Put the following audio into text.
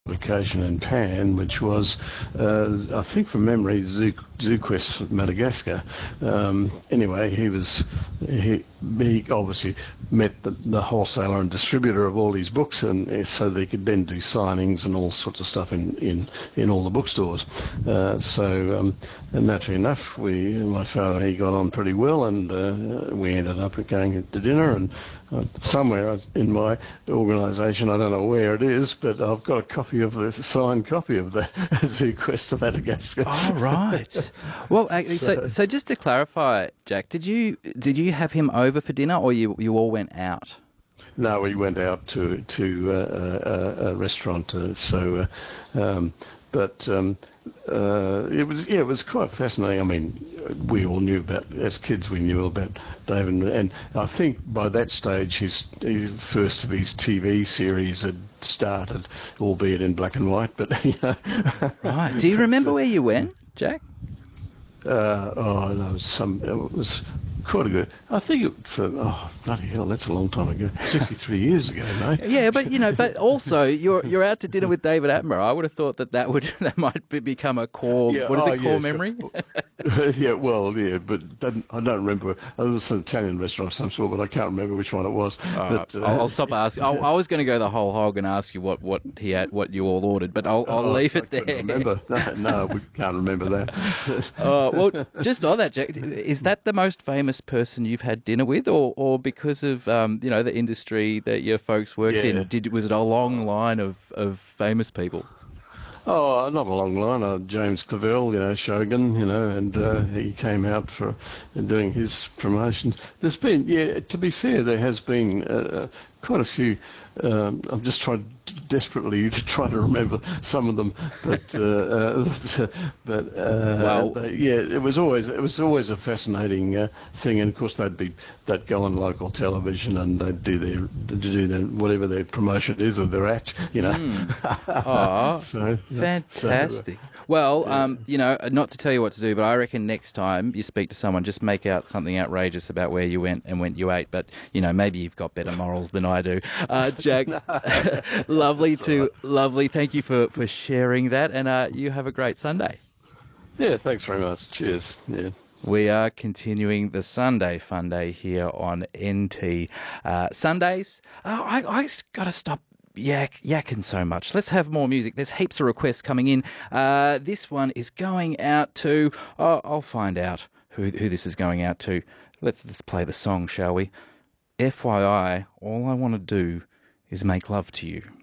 publication in Pan, which was, I think from memory, ZooQuest Madagascar. Anyway, he obviously met the wholesaler and distributor of all these books, and so they could then do signings and all sorts of stuff in all the bookstores. And naturally enough, my father and he got on pretty well, and we ended up going to dinner. And somewhere in my organisation, I don't know where it is, but I've got a signed copy of the ZooQuest of Madagascar. Oh, right. Well, so just to clarify, Jack, did you have him over for dinner, or you all went out? No, we went out to a restaurant. It was quite fascinating. I mean, we all knew as kids, we knew about David, and I think by that stage his first of his TV series had started, albeit in black and white. But Right. Do you remember where you went, Jack? It was quite a good. I think bloody hell, that's a long time ago. 63 years ago, mate. Yeah, but also you're out to dinner with David Attenborough. I would have thought that might become a core. Yeah, core memory? But I don't remember. It was an Italian restaurant of some sort, but I can't remember which one it was. I'll stop asking. I was going to go the whole hog and ask you what he had, what you all ordered, but I'll leave it there. Remember? No, we can't remember that. Well, just on that, Jack, is that the most famous person you've had dinner with, or because of the industry that your folks worked in? Was it a long line of famous people? Oh, not a long line. James Clavell, Shogun, and he came out for doing his promotions. There's been, to be fair, there has been quite a few. I'm just desperately to try to remember some of them, it was always a fascinating thing. And of course they'd go on local television and they'd do their whatever their promotion is of their act, Oh, fantastic. Not to tell you what to do, but I reckon next time you speak to someone, just make out something outrageous about where you went and when you ate. But maybe you've got better morals than I do. Jack, lovely. Thank you for sharing that, and you have a great Sunday. Yeah, thanks very much. Cheers. Yeah. We are continuing the Sunday Fun Day here on NT. Sundays, I got to stop yakking so much. Let's have more music. There's heaps of requests coming in. This one is going out to... I'll find out who this is going out to. Let's play the song, shall we? FYI, all I want to do is make love to you.